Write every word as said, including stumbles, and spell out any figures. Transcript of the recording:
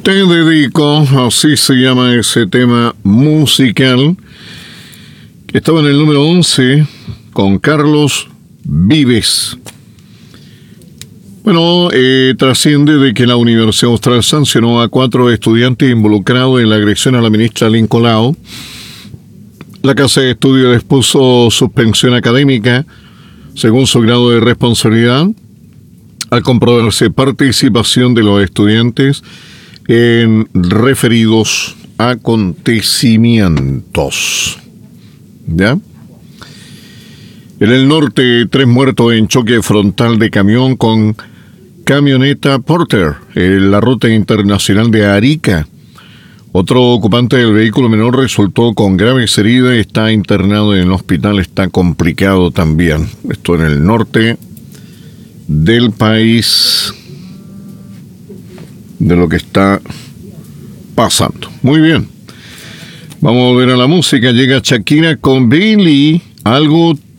Te dedico, así se llama ese tema musical, que estaba en el número once con Carlos Vives. Bueno, eh, trasciende de que la Universidad Austral sancionó a cuatro estudiantes involucrados en la agresión a la ministra Lynn Lao. La Casa de Estudio les puso suspensión académica según su grado de responsabilidad al comprobarse participación de los estudiantes en referidos acontecimientos. ¿Ya? En el norte, tres muertos en choque frontal de camión con camioneta Porter en la ruta internacional de Arica. Otro ocupante del vehículo menor resultó con graves heridas y está internado en el hospital. Está complicado también. Esto en el norte del país, de lo que está pasando. Muy bien. Vamos a volver a la música. Llega Shakira con Billy, algo